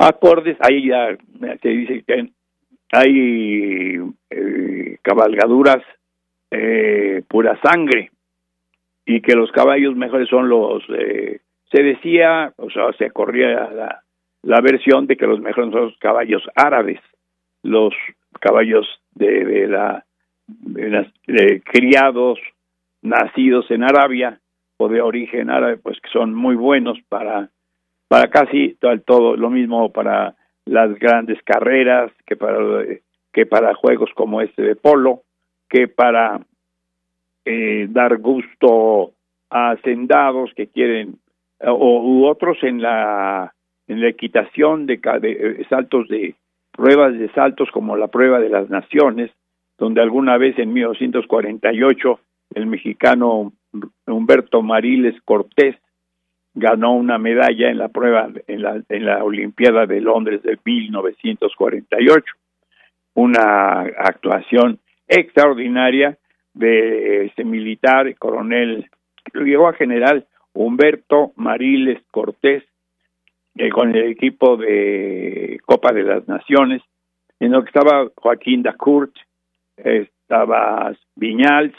acordes. Ahí ya se dice que hay cabalgaduras pura sangre, y que los caballos mejores son los, se decía, o sea, se corría la versión de que los mejores son los caballos árabes, los caballos de criados, nacidos en Arabia o de origen árabe, pues que son muy buenos para casi todo lo mismo, para las grandes carreras, que para juegos como este de polo, que para dar gusto a hacendados que quieren, u otros en la equitación de saltos, de pruebas de saltos, como la prueba de las naciones, donde alguna vez en 1948 el mexicano Humberto Mariles Cortés ganó una medalla en la prueba en la Olimpiada de Londres de 1948, una actuación extraordinaria de este militar, coronel, llegó a general Humberto Mariles Cortés, con el equipo de Copa de las Naciones, en lo que estaba Joaquín Dacourt, estaba Viñals,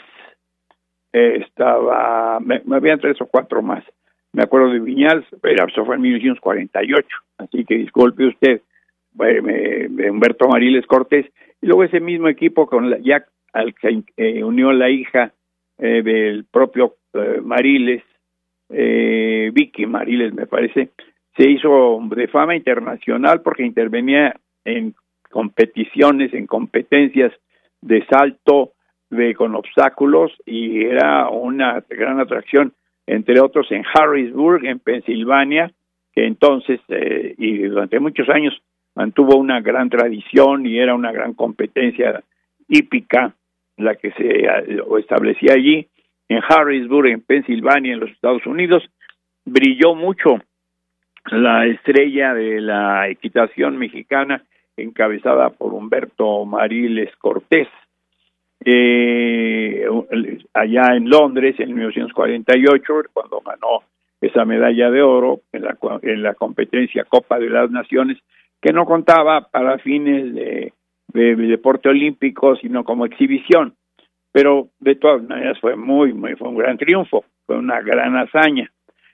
me habían 3 o 4 más. Me acuerdo de Viñals, pero eso fue en 1948, así que disculpe usted, de Humberto Mariles Cortés. Y luego ese mismo equipo ya al que unió la hija del propio Mariles, Vicky Mariles me parece, se hizo de fama internacional porque intervenía en competiciones, en competencias de salto con obstáculos, y era una gran atracción, entre otros en Harrisburg, en Pensilvania, que entonces y durante muchos años mantuvo una gran tradición y era una gran competencia hípica la que se establecía allí. En Harrisburg, en Pensilvania, en los Estados Unidos, brilló mucho la estrella de la equitación mexicana, encabezada por Humberto Mariles Cortés. Allá en Londres, en 1948, cuando ganó esa medalla de oro en la competencia Copa de las Naciones, que no contaba para fines de deporte olímpico, sino como exhibición, pero de todas maneras fue fue un gran triunfo, fue una gran hazaña.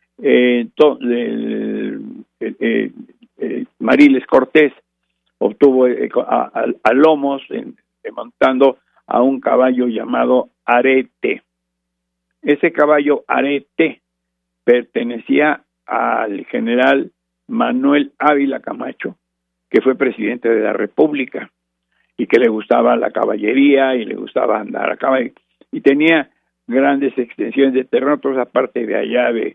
Mariles Cortés obtuvo a lomos, montando a un caballo llamado Arete. Ese caballo Arete pertenecía al general Manuel Ávila Camacho, que fue presidente de la República, y que le gustaba la caballería y le gustaba andar a caballo, y tenía grandes extensiones de terreno, toda esa parte de allá de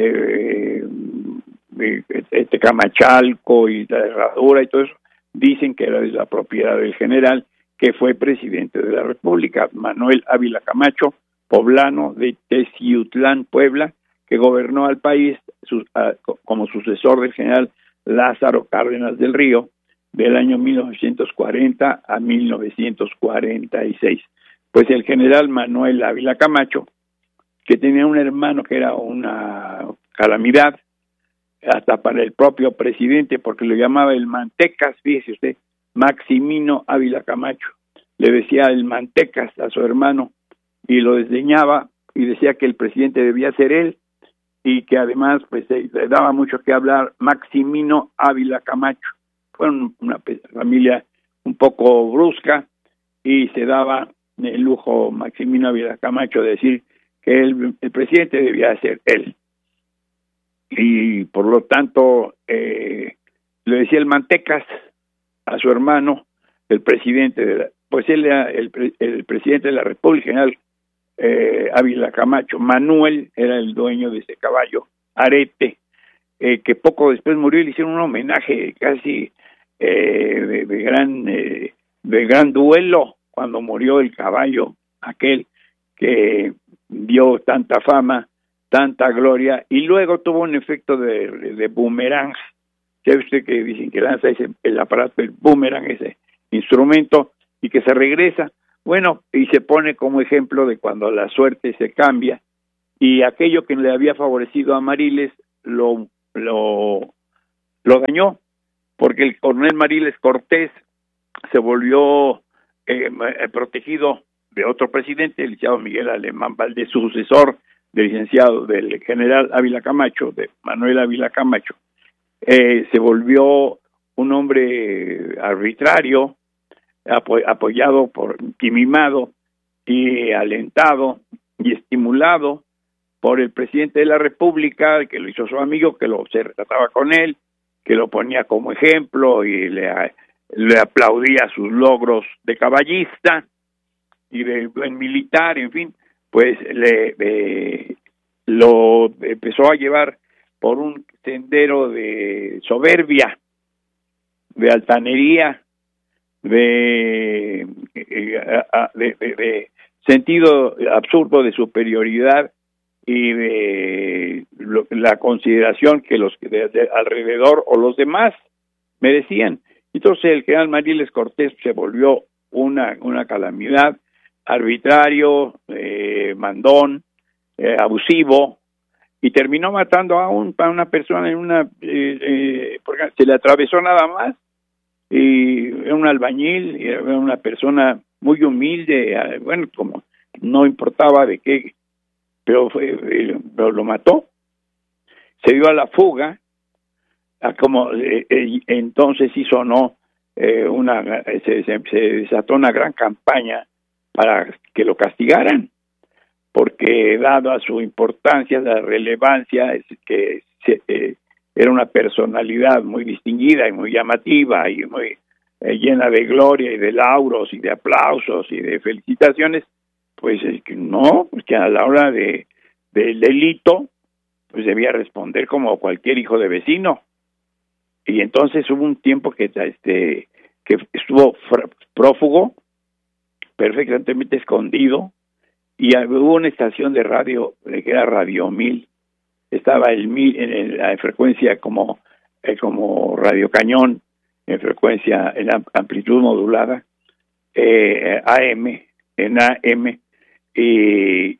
Camachalco y la Herradura y todo eso, dicen que era de la propiedad del general, que fue presidente de la República, Manuel Ávila Camacho, poblano de Teciutlán, Puebla, que gobernó al país como sucesor del general Lázaro Cárdenas del Río, del año 1940 a 1946. Pues el general Manuel Ávila Camacho, que tenía un hermano que era una calamidad, hasta para el propio presidente, porque lo llamaba el Mantecas, fíjese usted, Maximino Ávila Camacho, le decía el Mantecas a su hermano, y lo desdeñaba, y decía que el presidente debía ser él, y que además pues le daba mucho que hablar Maximino Ávila Camacho. Fueron una familia un poco brusca, y se daba el lujo Maximino Ávila Camacho de decir que el presidente debía ser él, y por lo tanto le decía el Mantecas a su hermano, el presidente pues él era el presidente de la República, general Ávila Camacho. Manuel era el dueño de ese caballo Arete, que poco después murió, y le hicieron un homenaje casi de gran duelo cuando murió el caballo aquel que dio tanta fama, tanta gloria, y luego tuvo un efecto de boomerang. ¿Sabe usted que dicen que lanza el aparato, el boomerang, ese instrumento, y que se regresa? Bueno, y se pone como ejemplo de cuando la suerte se cambia, y aquello que le había favorecido a Mariles lo dañó, porque el coronel Mariles Cortés se volvió protegido de otro presidente, el licenciado Miguel Alemán Valdés, sucesor del licenciado, del general Ávila Camacho, de Manuel Ávila Camacho. Se volvió un hombre arbitrario, apoyado y mimado y alentado y estimulado por el presidente de la República, que lo hizo su amigo, que se trataba con él, que lo ponía como ejemplo y le aplaudía sus logros de caballista y de buen militar, en fin, pues lo empezó a llevar por un sendero de soberbia, de altanería, de sentido absurdo de superioridad y de la consideración que los de alrededor o los demás merecían. Entonces el general Mariles Cortés se volvió una calamidad, arbitrario, mandón, abusivo, y terminó matando a una persona porque se le atravesó nada más, y era un albañil, y era una persona muy humilde, bueno, como no importaba de qué, pero lo mató, se dio a la fuga, como entonces hizo se desató una gran campaña para que lo castigaran, porque dada su importancia, la relevancia, que era una personalidad muy distinguida y muy llamativa y muy llena de gloria y de lauros y de aplausos y de felicitaciones, pues porque a la hora del delito, pues debía responder como cualquier hijo de vecino. Y entonces hubo un tiempo que estuvo prófugo, perfectamente escondido, y hubo una estación de radio que era Radio 1000, estaba en la frecuencia como Radio Cañón, en frecuencia, en amplitud modulada, AM, y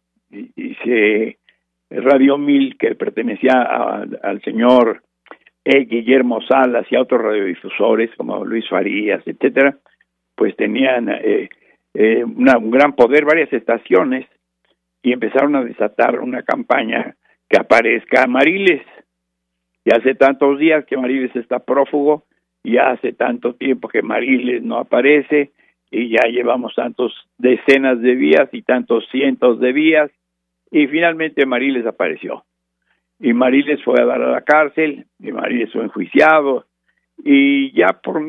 Radio 1000, que pertenecía al señor Guillermo Salas y a otros radiodifusores como Luis Farías, etcétera, pues tenían un gran poder, varias estaciones, y empezaron a desatar una campaña que aparezca Mariles. Y hace tantos días que Mariles está prófugo, y hace tanto tiempo que Mariles no aparece, y ya llevamos tantos decenas de días y tantos cientos de días, y finalmente Mariles apareció. Y Mariles fue a dar a la cárcel, y Mariles fue enjuiciado, y ya por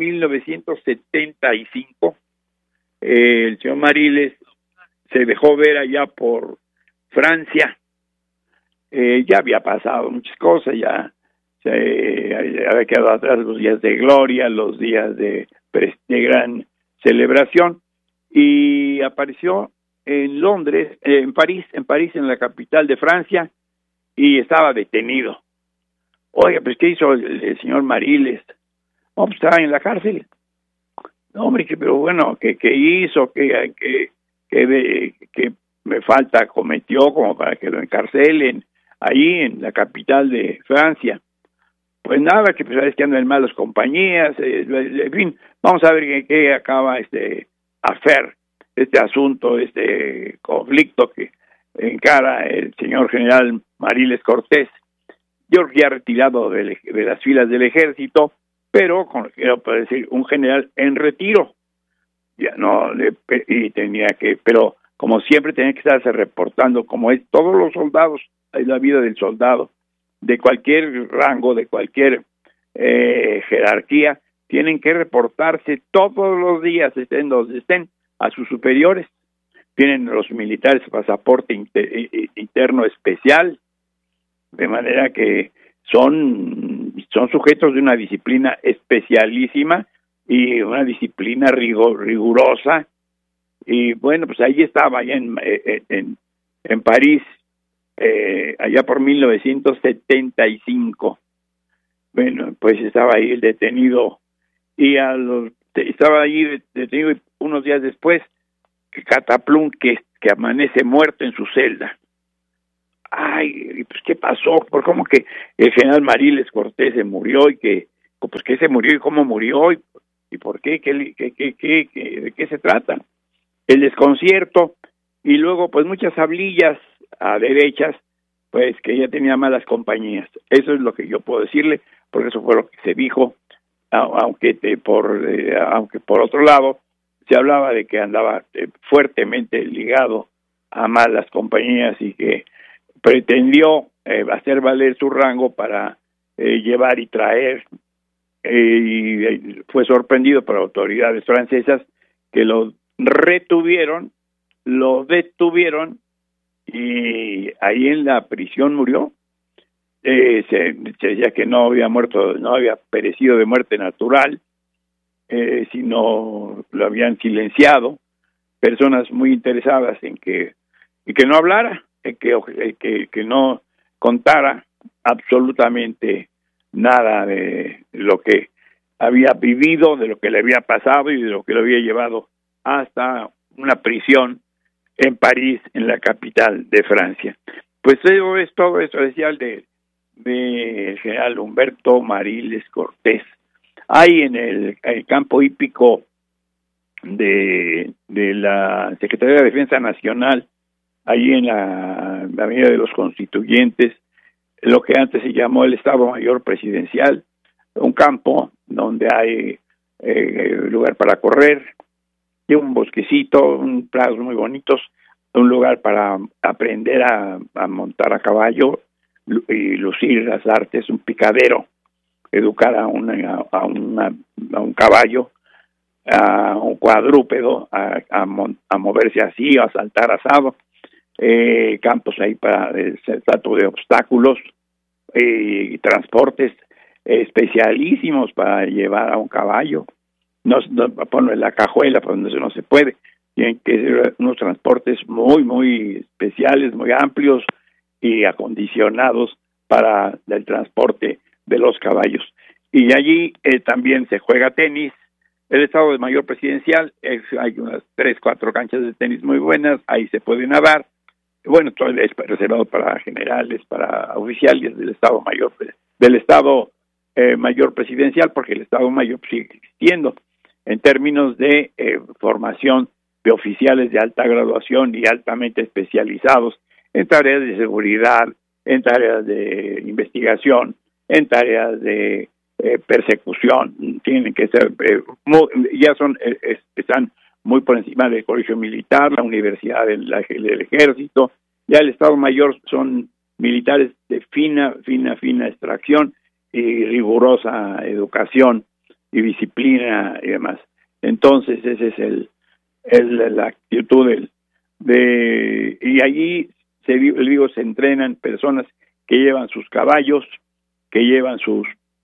1975 el señor Mariles se dejó ver allá por Francia. Ya había pasado muchas cosas, ya había quedado atrás los días de gloria, los días de gran celebración, y apareció en Londres, en París, en la capital de Francia, y estaba detenido. Oiga, pues ¿qué hizo el señor Mariles? No, pues estaba en la cárcel. No, hombre, pero bueno, ¿qué hizo? ¿Qué me falta cometió como para que lo encarcelen ahí en la capital de Francia? Pues nada, que pues sabes que andan en malas compañías, en fin, vamos a ver en qué acaba este asunto, este conflicto que encara el señor general Mariles Cortés. Yo ya retirado de las filas del ejército, pero quiero decir, un general en retiro. Ya no, y pero como siempre tenía que estarse reportando, como es todos los soldados, es la vida del soldado, de cualquier rango, de cualquier jerarquía, tienen que reportarse todos los días, estén donde estén, a sus superiores. Tienen los militares pasaporte interno especial, de manera que son sujetos de una disciplina especialísima y una disciplina rigurosa. Y bueno, pues ahí estaba, allá en París, allá por 1975. Bueno, pues estaba ahí el detenido, y estaba ahí detenido unos días después, que cataplum, que amanece muerto en su celda. Ay, pues ¿qué pasó? ¿Cómo que el general Mariles Cortés se murió y que pues qué se murió y cómo murió y por qué, de qué se trata. El desconcierto y luego pues muchas hablillas a derechas, pues que ya tenía malas compañías. Eso es lo que yo puedo decirle, porque eso fue lo que se dijo, aunque por otro lado se hablaba de que andaba fuertemente ligado a malas compañías y que pretendió hacer valer su rango para llevar y traer, y fue sorprendido por autoridades francesas que lo detuvieron y ahí en la prisión murió. Se decía que no había perecido de muerte natural, sino lo habían silenciado. Personas muy interesadas en que no hablara, que no contara absolutamente nada de lo que había vivido, de lo que le había pasado y de lo que lo había llevado hasta una prisión en París, en la capital de Francia. Pues todo esto decía el general Humberto Mariles Cortés. Hay en el campo hípico de la Secretaría de Defensa Nacional, allí en la Avenida de los Constituyentes, lo que antes se llamó el Estado Mayor Presidencial, un campo donde hay lugar para correr, y un bosquecito, un prados muy bonitos, un lugar para aprender a montar a caballo y lucir las artes, un picadero, educar a un caballo, a un cuadrúpedo, a moverse así, a saltar asado, campos ahí para el salto de obstáculos, y transportes especialísimos para llevar a un caballo, no poner la cajuela por donde no se puede, tienen que ser unos transportes muy, muy especiales, muy amplios y acondicionados para el transporte de los caballos. Y allí también se juega tenis. El Estado Mayor Presidencial, hay unas 3-4 canchas de tenis muy buenas, ahí se puede nadar. Bueno, todo es reservado para generales, para oficiales del Estado Mayor Presidencial, porque el Estado Mayor sigue existiendo en términos de formación de oficiales de alta graduación y altamente especializados en tareas de seguridad, en tareas de investigación, en tareas de persecución. Tienen que ser están muy por encima del colegio militar, la universidad del ejército. Ya el Estado Mayor son militares de fina extracción y rigurosa educación y disciplina y demás. Entonces ese es la actitud y allí se entrenan personas que llevan sus caballos, que llevan sus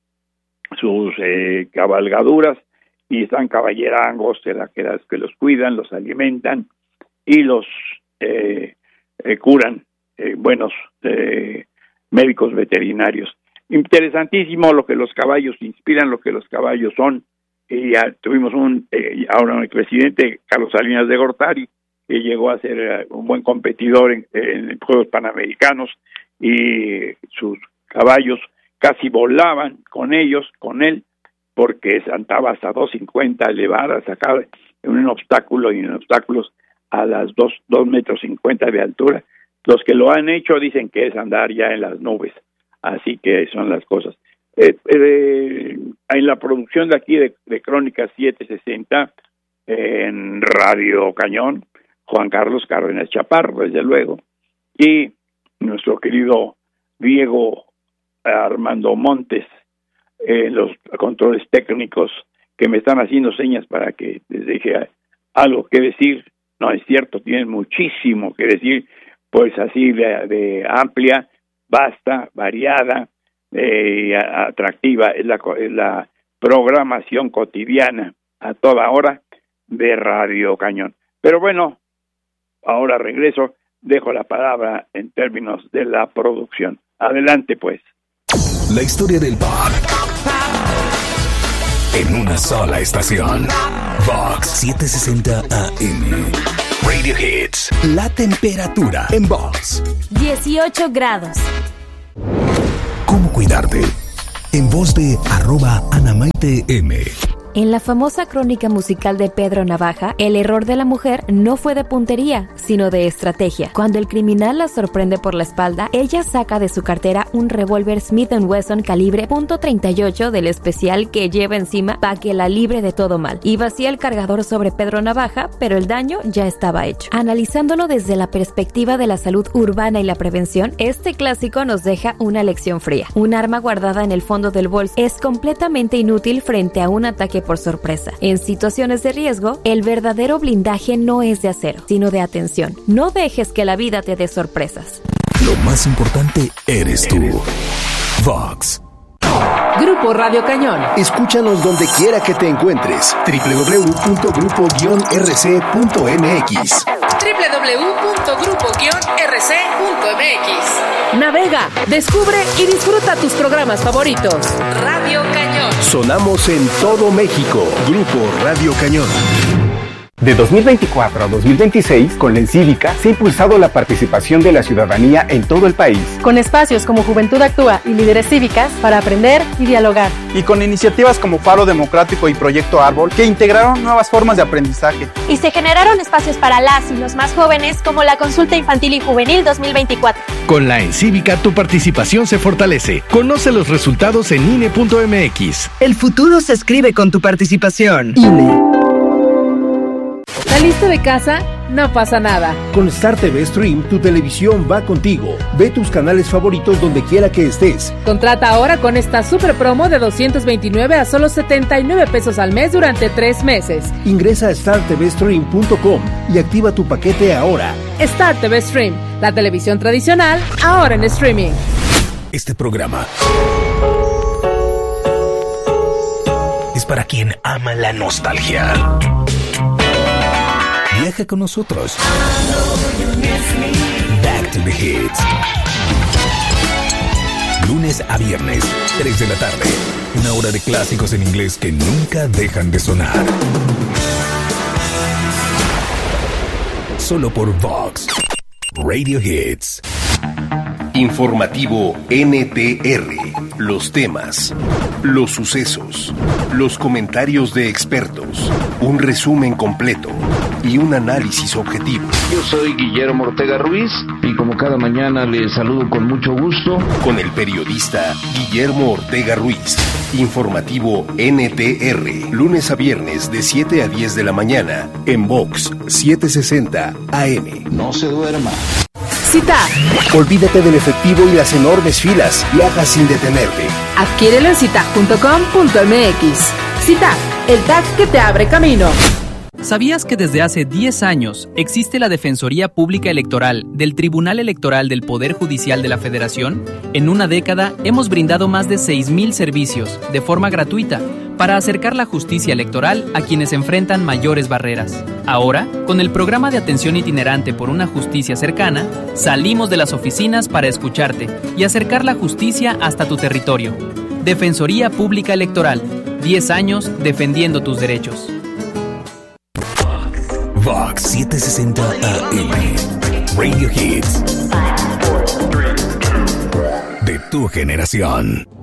cabalgaduras, y están caballerangos que los cuidan, los alimentan y los curan, buenos médicos veterinarios. Interesantísimo lo que los caballos inspiran, lo que los caballos son. Y ya tuvimos ahora un presidente, Carlos Salinas de Gortari, que llegó a ser un buen competidor en Juegos Panamericanos, y sus caballos casi volaban con él, porque saltaba hasta 250 elevadas, sacaba en un obstáculo y en obstáculos a las 2,50 metros de altura. Los que lo han hecho dicen que es andar ya en las nubes, así que son las cosas. En la producción de aquí de Crónicas 760 en Radio Cañón, Juan Carlos Cárdenas Chaparro, desde luego, y nuestro querido Diego Armando Montes, los controles técnicos, que me están haciendo señas para que les deje algo que decir. No es cierto, tienen muchísimo que decir, pues así de amplia, vasta, variada, atractiva es la programación cotidiana a toda hora de Radio Cañón. Pero bueno, ahora regreso, dejo la palabra en términos de la producción. Adelante, pues. La historia del pop en una sola estación. Vox 760 AM. Radio Hits. La temperatura en Vox. 18 grados. ¿Cómo cuidarte? en voz de @AnaMaiteM. En la famosa crónica musical de Pedro Navaja, el error de la mujer no fue de puntería, sino de estrategia. Cuando el criminal la sorprende por la espalda, ella saca de su cartera un revólver Smith & Wesson calibre .38 del especial que lleva encima para que la libre de todo mal. Y vacía el cargador sobre Pedro Navaja, pero el daño ya estaba hecho. Analizándolo desde la perspectiva de la salud urbana y la prevención, este clásico nos deja una lección fría. Un arma guardada en el fondo del bolso es completamente inútil frente a un ataque por sorpresa. En situaciones de riesgo, el verdadero blindaje no es de acero, sino de atención. No dejes que la vida te dé sorpresas. Lo más importante eres tú. Vox. Grupo Radio Cañón. Escúchanos donde quiera que te encuentres. www.grupo-rc.mx. www.grupo-rc.mx. Navega, descubre y disfruta tus programas favoritos. Radio Cañón. Sonamos en todo México. Grupo Radio Cañón. De 2024 a 2026, con la Encívica, se ha impulsado la participación de la ciudadanía en todo el país. Con espacios como Juventud Actúa y Líderes Cívicas para aprender y dialogar. Y con iniciativas como Faro Democrático y Proyecto Árbol, que integraron nuevas formas de aprendizaje. Y se generaron espacios para las y los más jóvenes, como la Consulta Infantil y Juvenil 2024. Con la Encívica, tu participación se fortalece. Conoce los resultados en INE.mx. El futuro se escribe con tu participación. INE. ¿Saliste de casa? No pasa nada. Con Star TV Stream, tu televisión va contigo. Ve tus canales favoritos donde quiera que estés. Contrata ahora con esta super promo de 229 a solo 79 pesos al mes durante 3 meses. Ingresa a startvstream.com y activa tu paquete ahora. Star TV Stream, la televisión tradicional, ahora en streaming. Este programa es para quien ama la nostalgia. Viaja con nosotros. Back to the Hits. Lunes a viernes, 3 de la tarde. Una hora de clásicos en inglés que nunca dejan de sonar. Solo por Vox. Radio Hits. Informativo NTR. Los temas, los sucesos, los comentarios de expertos, un resumen completo y un análisis objetivo. Yo soy Guillermo Ortega Ruiz y como cada mañana les saludo con mucho gusto. Con el periodista Guillermo Ortega Ruiz. Informativo NTR. Lunes a viernes de 7 a 10 de la mañana en Vox 760 AM. No se duerma. CITAG. Olvídate del efectivo y las enormes filas. Viaja sin detenerte. Adquiérelo en citag.com.mx. CITAG, el tag que te abre camino. ¿Sabías que desde hace 10 años existe la Defensoría Pública Electoral del Tribunal Electoral del Poder Judicial de la Federación? En una década hemos brindado más de 6,000 servicios de forma gratuita para acercar la justicia electoral a quienes enfrentan mayores barreras. Ahora, con el programa de atención itinerante por una justicia cercana, salimos de las oficinas para escucharte y acercar la justicia hasta tu territorio. Defensoría Pública Electoral, 10 años defendiendo tus derechos. Vox 760 AM. Radio Hits. De tu generación.